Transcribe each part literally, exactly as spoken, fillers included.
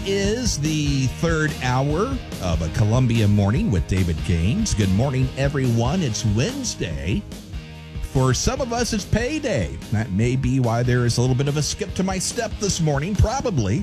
is the third hour of a Columbia Morning with David Gaines. Good morning, everyone. It's Wednesday. For some of us, it's payday. That may be why there is a little bit of a skip to my step this morning, probably.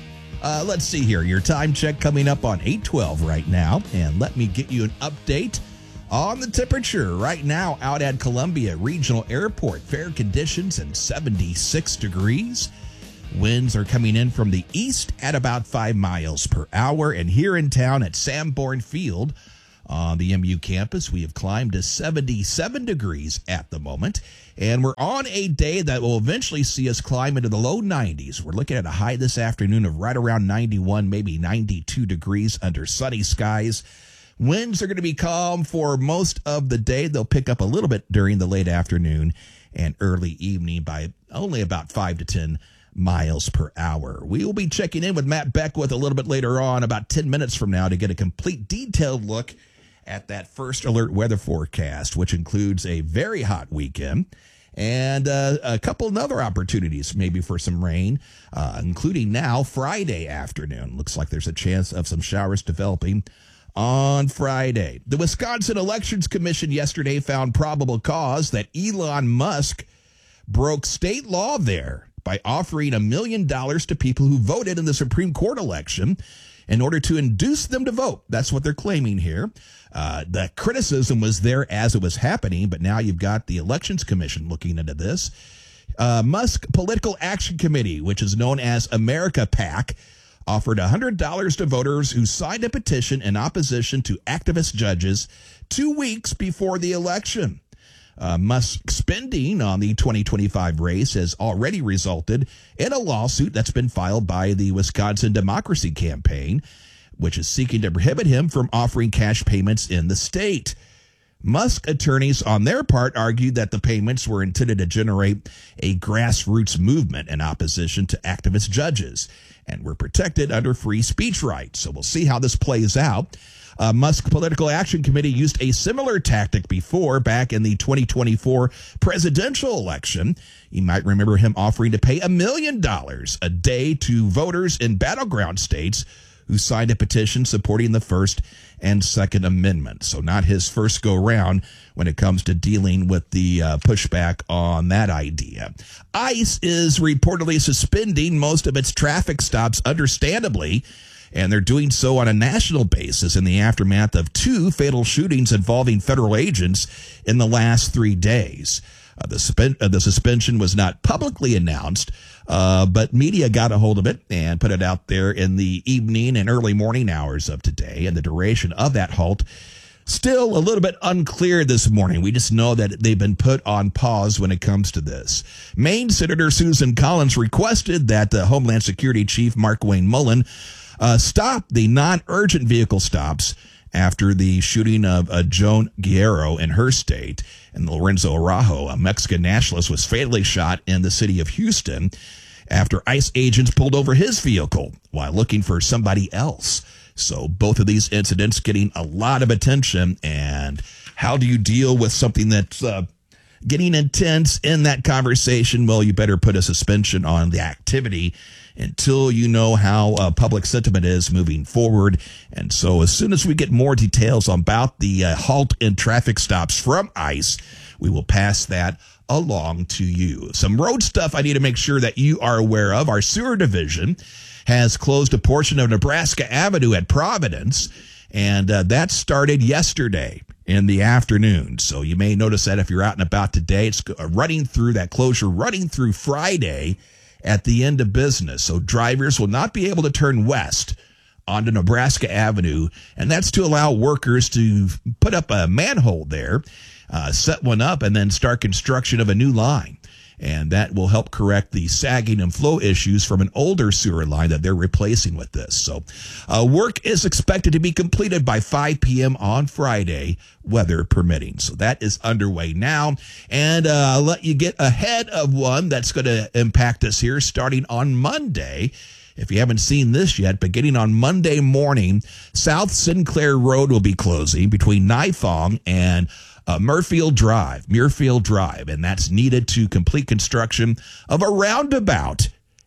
Uh, let's see here. Your time check coming up on eight twelve right now. And let me get you an update on the temperature right now out at Columbia Regional Airport. Fair conditions and seventy-six degrees. Winds are coming in from the east at about five miles per hour. And here in town at Sanborn Field on the M U campus, we have climbed to seventy-seven degrees at the moment. And we're on a day that will eventually see us climb into the low nineties. We're looking at a high this afternoon of right around ninety-one, maybe ninety-two degrees under sunny skies. Winds are going to be calm for most of the day. They'll pick up a little bit during the late afternoon and early evening by only about five to ten miles per hour. We will be checking in with Matt Beckwith a little bit later on, about ten minutes from now, to get a complete detailed look at that first alert weather forecast, which includes a very hot weekend and uh, a couple of other opportunities maybe for some rain, uh, including now Friday afternoon. Looks like there's a chance of some showers developing on Friday. The Wisconsin Elections Commission yesterday found probable cause that Elon Musk broke state law there by offering a million dollars to people who voted in the Supreme Court election in order to induce them to vote. That's what they're claiming here. Uh, the criticism was there as it was happening, but now you've got the Elections Commission looking into this. Uh, Musk Political Action Committee, which is known as America PAC, offered one hundred dollars to voters who signed a petition in opposition to activist judges two weeks before the election. Uh, Musk's spending on the twenty twenty-five race has already resulted in a lawsuit that's been filed by the Wisconsin Democracy Campaign, which is seeking to prohibit him from offering cash payments in the state. Musk attorneys, on their part, argued that the payments were intended to generate a grassroots movement in opposition to activist judges and were protected under free speech rights. So we'll see how this plays out. Uh, Musk Political Action Committee used a similar tactic before, back in the twenty twenty-four presidential election. You might remember him offering to pay a million dollars a day to voters in battleground states who signed a petition supporting the First and Second Amendment. So not his first go-round when it comes to dealing with the uh, pushback on that idea. ICE is reportedly suspending most of its traffic stops, understandably, and they're doing so on a national basis in the aftermath of two fatal shootings involving federal agents in the last three days. Uh, the, suspen- uh, the suspension was not publicly announced, uh, but media got a hold of it and put it out there in the evening and early morning hours of today. And the duration of that halt, still a little bit unclear this morning. We just know that they've been put on pause when it comes to this. Maine Senator Susan Collins requested that the Homeland Security Chief Mark Wayne Mullen Uh, stop the non-urgent vehicle stops after the shooting of uh, Joan Guerrero in her state. And Lorenzo Araujo, a Mexican nationalist, was fatally shot in the city of Houston after ICE agents pulled over his vehicle while looking for somebody else. So both of these incidents getting a lot of attention. And how do you deal with something that's uh, getting intense in that conversation? Well, you better put a suspension on the activity until you know how uh, public sentiment is moving forward. And so as soon as we get more details about the uh, halt in traffic stops from ICE, we will pass that along to you. Some road stuff I need to make sure that you are aware of. Our sewer division has closed a portion of Nebraska Avenue at Providence, and uh, that started yesterday in the afternoon. So you may notice that if you're out and about today. It's running through that closure, running through Friday at the end of business. So drivers will not be able to turn west onto Nebraska Avenue, and that's to allow workers to put up a manhole there, uh, set one up, and then start construction of a new line. And that will help correct the sagging and flow issues from an older sewer line that they're replacing with this. So uh, work is expected to be completed by five p.m. on Friday, weather permitting. So that is underway now. And uh, I'll let you get ahead of one that's going to impact us here starting on Monday. If you haven't seen this yet, beginning on Monday morning, South Sinclair Road will be closing between Nifong and Uh, Muirfield Drive, Muirfield Drive, and that's needed to complete construction of a roundabout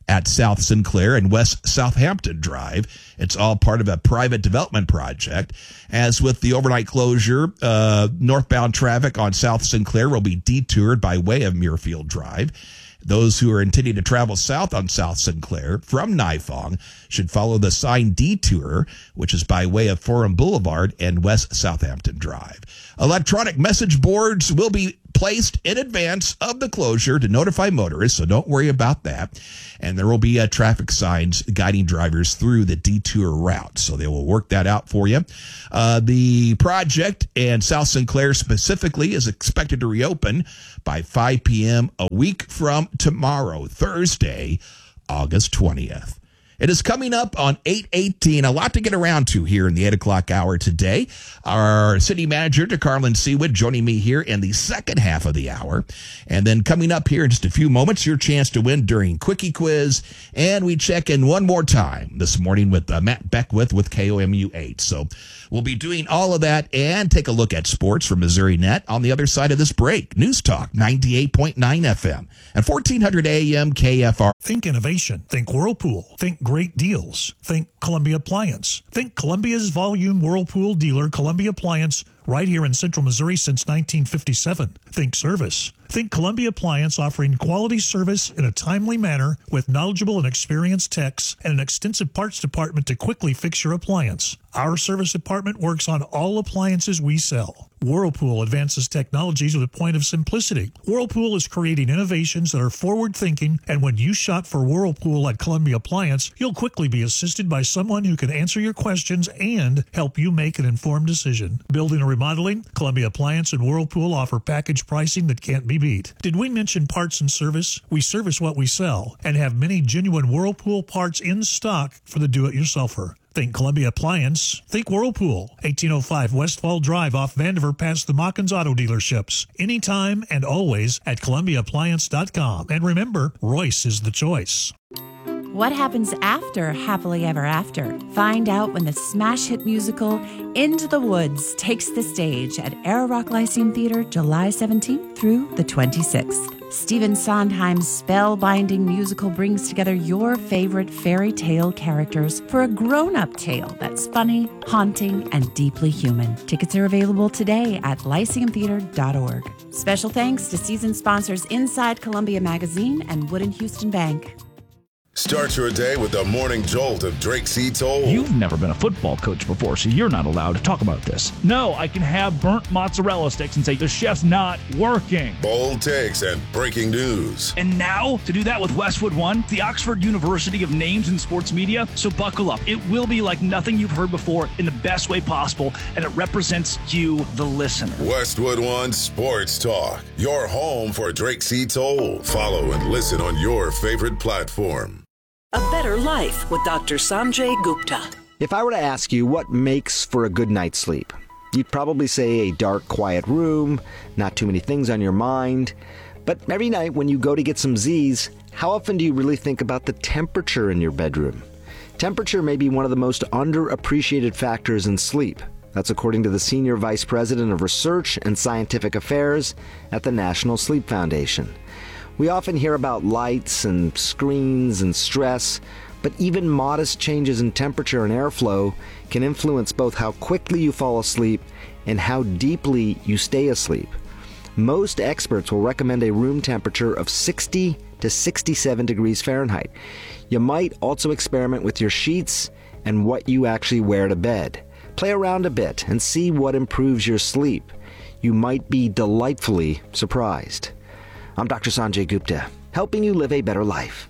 at South Sinclair and West Southampton Drive. It's all part of a private development project. As with the overnight closure, uh, northbound traffic on South Sinclair will be detoured by way of Muirfield Drive. Those who are intending to travel south on South Sinclair from Nifong should follow the signed detour, which is by way of Forum Boulevard and West Southampton Drive. Electronic message boards will be placed in advance of the closure to notify motorists, so don't worry about that. And there will be uh, traffic signs guiding drivers through the detour route, so they will work that out for you. Uh, the project and South Sinclair specifically is expected to reopen by five p.m. a week from tomorrow, Thursday, August twentieth. It is coming up on eight eighteen. A lot to get around to here in the eight o'clock hour today. Our city manager, DeCarlin Seawood, joining me here in the second half of the hour. And then coming up here in just a few moments, your chance to win during Quickie Quiz. And we check in one more time this morning with uh, Matt Beckwith with K O M U eight. So we'll be doing all of that and take a look at sports from Missouri Net on the other side of this break. News Talk ninety-eight point nine F M and fourteen hundred A M K F R. Think innovation. Think Whirlpool. Think great deals. Think Columbia Appliance. Think Columbia's volume Whirlpool dealer, Columbia Appliance, right here in Central Missouri since nineteen fifty-seven. Think service. Think Columbia Appliance, offering quality service in a timely manner with knowledgeable and experienced techs and an extensive parts department to quickly fix your appliance. Our service department works on all appliances we sell. Whirlpool advances technologies with a point of simplicity. Whirlpool is creating innovations that are forward-thinking, and when you shop for Whirlpool at Columbia Appliance, you'll quickly be assisted by someone who can answer your questions and help you make an informed decision. Building or remodeling, Columbia Appliance and Whirlpool offer package pricing that can't be beat. Did we mention parts and service? We service what we sell and have many genuine Whirlpool parts in stock for the do-it-yourselfer. Think Columbia Appliance. Think Whirlpool. eighteen oh five Westfall Drive off Vandiver past the Mockins Auto Dealerships. Anytime and always at Columbia Appliance dot com. And remember, Royce is the choice. What happens after Happily Ever After? Find out when the smash hit musical Into the Woods takes the stage at Air Rock Lyceum Theater July seventeenth through the twenty-sixth. Stephen Sondheim's spellbinding musical brings together your favorite fairy tale characters for a grown-up tale that's funny, haunting, and deeply human. Tickets are available today at lyceum theater dot org. Special thanks to season sponsors Inside Columbia Magazine and Wood and Houston Bank. Start your day with the morning jolt of Drake C. Toll. You've never been a football coach before, so you're not allowed to talk about this. No, I can have burnt mozzarella sticks and say the chef's not working. Bold takes and breaking news. And now, to do that with Westwood One, the Oxford University of Names in Sports Media. So buckle up. It will be like nothing you've heard before in the best way possible, and it represents you, the listener. Westwood One Sports Talk, your home for Drake C. Toll. Follow and listen on your favorite platform. A Better Life with Doctor Sanjay Gupta. If I were to ask you what makes for a good night's sleep, you'd probably say a dark, quiet room, not too many things on your mind. But every night when you go to get some Z's, how often do you really think about the temperature in your bedroom? Temperature may be one of the most underappreciated factors in sleep. That's according to the Senior Vice President of Research and Scientific Affairs at the National Sleep Foundation. We often hear about lights and screens and stress, but even modest changes in temperature and airflow can influence both how quickly you fall asleep and how deeply you stay asleep. Most experts will recommend a room temperature of sixty to sixty-seven degrees Fahrenheit. You might also experiment with your sheets and what you actually wear to bed. Play around a bit and see what improves your sleep. You might be delightfully surprised. I'm Doctor Sanjay Gupta, helping you live a better life.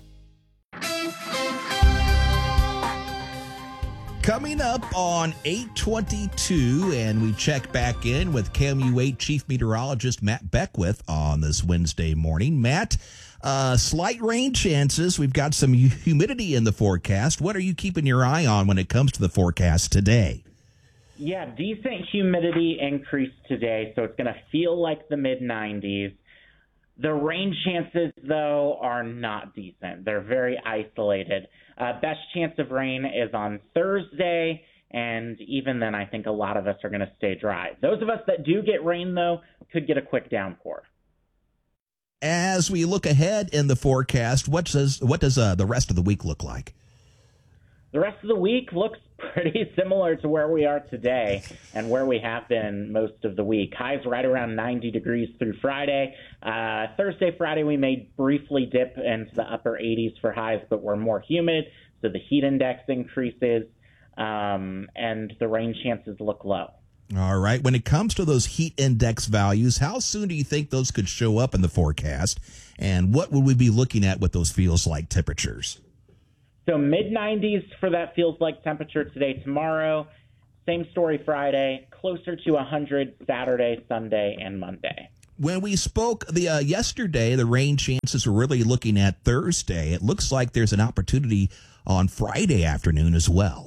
Coming up on eight twenty-two, and we check back in with K M U eight Chief Meteorologist Matt Beckwith on this Wednesday morning. Matt, uh, slight rain chances. We've got some humidity in the forecast. What are you keeping your eye on when it comes to the forecast today? Yeah, decent humidity increase today, so it's going to feel like the mid nineties. The rain chances, though, are not decent. They're very isolated. Uh, best chance of rain is on Thursday, and even then, I think a lot of us are going to stay dry. Those of us that do get rain, though, could get a quick downpour. as we look ahead in the forecast, what does what does uh, the rest of the week look like? The rest of the week looks pretty similar to where we are today and where we have been most of the week. Highs right around ninety degrees through Friday. Uh, Thursday, Friday, we may briefly dip into the upper eighties for highs, but we're more humid, so the heat index increases, um, and the rain chances look low. All right. When it comes to those heat index values, how soon do you think those could show up in the forecast? And what would we be looking at with those feels like temperatures? So mid nineties for that feels like temperature today, tomorrow. Same story Friday, closer to one hundred Saturday, Sunday, and Monday. When we spoke the uh, yesterday, the rain chances were really looking at Thursday. It looks like there's an opportunity on Friday afternoon as well.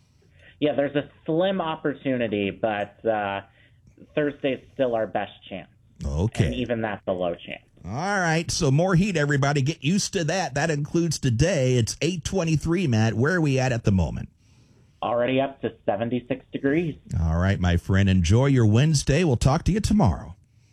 Yeah, there's a slim opportunity, but uh, Thursday is still our best chance. Okay. And even that's a low chance. All right, so more heat, everybody. Get used to that. That includes today. It's eight twenty-three, Matt. Where are we at at the moment? Already up to seventy-six degrees. All right, my friend. Enjoy your Wednesday. We'll talk to you tomorrow.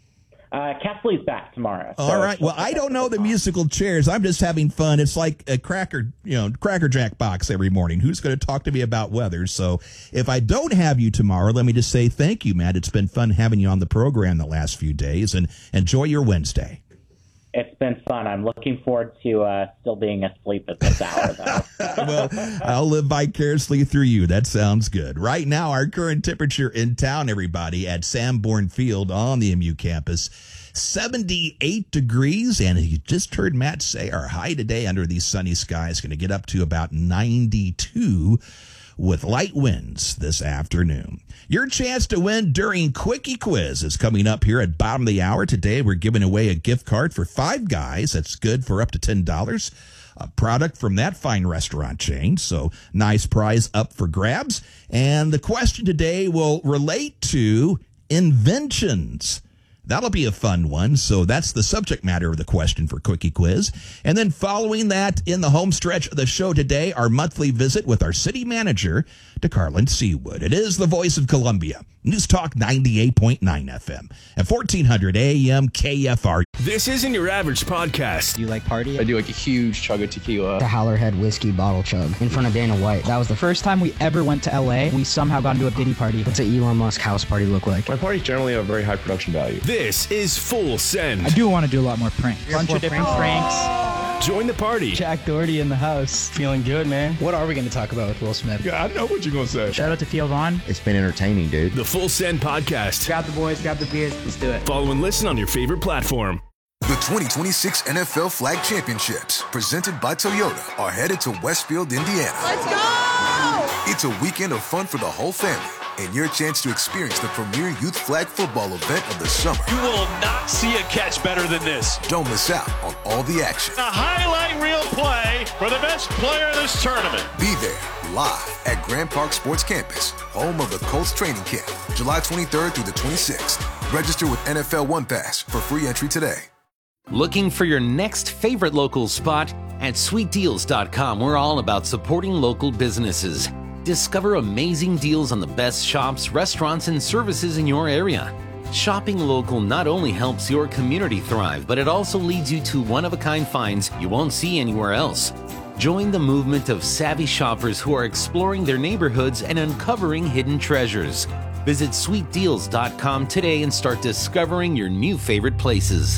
Uh, Kesley's back tomorrow. So All right. Well, I don't know the musical chairs. I'm just having fun. It's like a cracker, you know, Cracker Jack box every morning. Who's going to talk to me about weather? So if I don't have you tomorrow, let me just say thank you, Matt. It's been fun having you on the program the last few days, and enjoy your Wednesday. It's been fun. I'm looking forward to uh, still being asleep at this hour, though. Well, I'll live vicariously through you. That sounds good. Right now, our current temperature in town, everybody, at Sanborn Field on the M U campus, seventy-eight degrees. And you just heard Matt say our high today under these sunny skies is going to get up to about ninety-two with light winds this afternoon. Your chance to win during Quickie Quiz is coming up here at bottom of the hour. Today, we're giving away a gift card for Five Guys. That's good for up to ten dollars. A product from that fine restaurant chain. So nice prize up for grabs. And the question today will relate to inventions. That'll be a fun one. So that's the subject matter of the question for Quickie Quiz. And then following that, in the home stretch of the show today, our monthly visit with our city manager, DeCarlin Seawood. It is the voice of Columbia. News Talk ninety-eight point nine F M at fourteen hundred A M K F R. This isn't your average podcast. Do you like party? I do like a huge chug of tequila. The Howlerhead whiskey bottle chug in front of Dana White. That was the first time we ever went to L A. We somehow got into a Diddy party. What's an Elon Musk house party look like? My parties generally have very high production value. This is Full Send. I do want to do a lot more pranks. Bunch of different pranks. Join the party. Jack Doherty in the house. Feeling good, man. What are we going to talk about with Will Smith? Yeah, I know what you're going to say. Shout out to Theo Vaughn. It's been entertaining, dude. The Full Send Podcast. Grab the boys, grab the beers. Let's do it. Follow and listen on your favorite platform. The twenty twenty-six N F L Flag Championships, presented by Toyota, are headed to Westfield, Indiana. Let's go! It's a weekend of fun for the whole family, and your chance to experience the premier youth flag football event of the summer. You will not see a catch better than this. Don't miss out on all the action. A highlight reel play for the best player in this tournament. Be there, live at Grand Park Sports Campus, home of the Colts training camp, July twenty-third through the twenty-sixth. Register with N F L One Pass for free entry today. Looking for your next favorite local spot? At sweet deals dot com, we're all about supporting local businesses. Discover amazing deals on the best shops, restaurants, and services in your area. Shopping local not only helps your community thrive, but it also leads you to one-of-a-kind finds you won't see anywhere else. Join the movement of savvy shoppers who are exploring their neighborhoods and uncovering hidden treasures. Visit sweet deals dot com today and start discovering your new favorite places.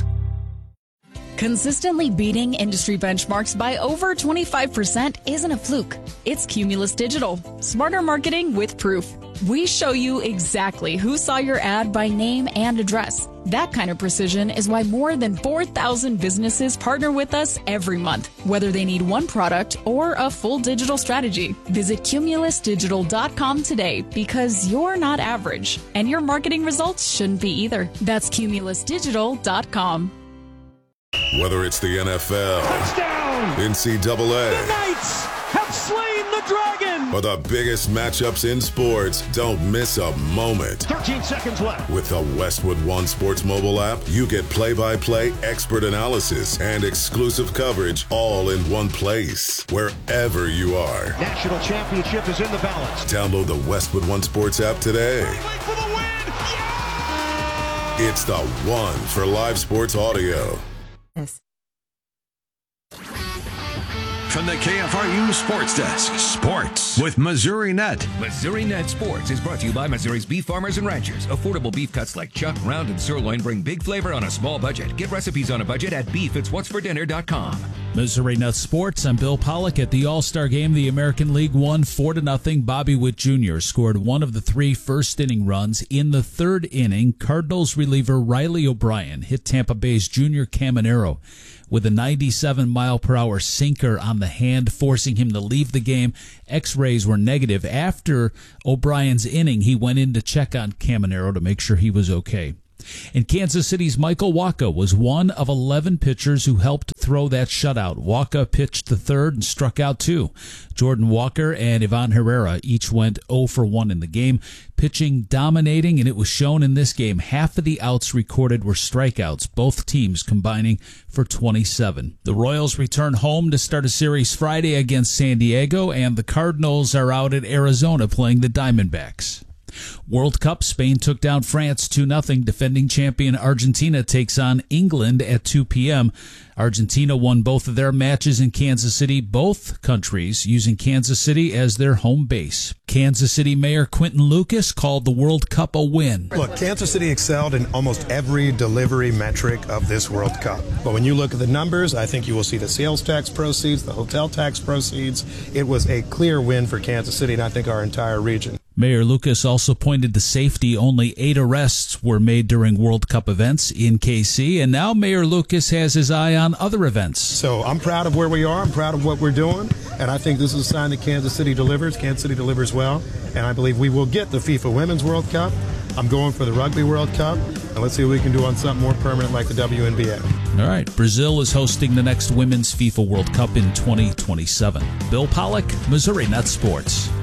Consistently beating industry benchmarks by over twenty-five percent isn't a fluke. It's Cumulus Digital. Smarter marketing with proof. We show you exactly who saw your ad by name and address. That kind of precision is why more than four thousand businesses partner with us every month, whether they need one product or a full digital strategy. Visit Cumulus Digital dot com today, because you're not average, and your marketing results shouldn't be either. That's Cumulus Digital dot com. Whether it's the N F L, touchdown, N C double A, the Knights have slain the dragon, or the biggest matchups in sports, don't miss a moment. thirteen seconds left. With the Westwood One Sports mobile app, you get play-by-play, expert analysis, and exclusive coverage all in one place, wherever you are. National championship is in the balance. Download the Westwood One Sports app today. For the win. Yeah! It's the one for live sports audio. From the K F R U Sports Desk, Sports with Missouri Net. Missouri Net Sports is brought to you by Missouri's beef farmers and ranchers. Affordable beef cuts like chuck, round, and sirloin bring big flavor on a small budget. Get recipes on a budget at beef it's what's for dinner dot com. Missouri Net Sports, I'm Bill Pollock. At the All-Star Game, the American League won four to nothing. Bobby Witt Junior scored one of the three first inning runs. In the third inning, Cardinals reliever Riley O'Brien hit Tampa Bay's Junior Caminero with a ninety-seven mile per hour sinker on the hand, forcing him to leave the game. X-rays were negative. After O'Brien's inning, he went in to check on Caminero to make sure he was okay. And Kansas City's Michael Wacha was one of eleven pitchers who helped throw that shutout. Wacha pitched the third and struck out two. Jordan Walker and Ivan Herrera each went oh for one in the game, pitching dominating, and it was shown in this game. Half of the outs recorded were strikeouts, both teams combining for twenty-seven. The Royals return home to start a series Friday against San Diego, and the Cardinals are out at Arizona playing the Diamondbacks. World Cup, Spain took down France two nothing. Defending champion Argentina takes on England at two p.m. Argentina won both of their matches in Kansas City, both countries using Kansas City as their home base. Kansas City Mayor Quinton Lucas called the World Cup a win. Look, Kansas City excelled in almost every delivery metric of this World Cup. But when you look at the numbers, I think you will see the sales tax proceeds, the hotel tax proceeds. It was a clear win for Kansas City, and I think our entire region. Mayor Lucas also pointed to safety. Only eight arrests were made during World Cup events in K C, and now Mayor Lucas has his eye on other events. So I'm proud of where we are. I'm proud of what we're doing, and I think this is a sign that Kansas City delivers. Kansas City delivers well, and I believe we will get the FIFA Women's World Cup. I'm going for the Rugby World Cup, and let's see what we can do on something more permanent like the W N B A. All right, Brazil is hosting the next Women's FIFA World Cup in twenty twenty-seven. Bill Pollock, Missouri Net Sports.